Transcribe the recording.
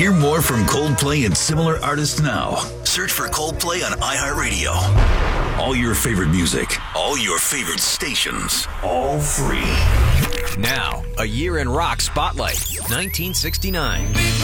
Hear more from Coldplay and similar artists now. Search for Coldplay on iHeartRadio. All your favorite music, all your favorite stations, all free. Now, a year in rock spotlight, 1969.